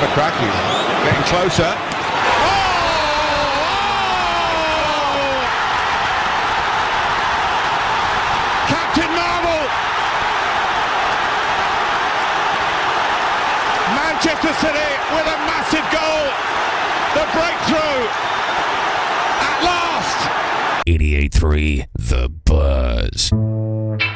a crack. He's getting closer. Captain Marvel! Manchester City with a massive goal. The breakthrough at last. 88.3 The Buzz.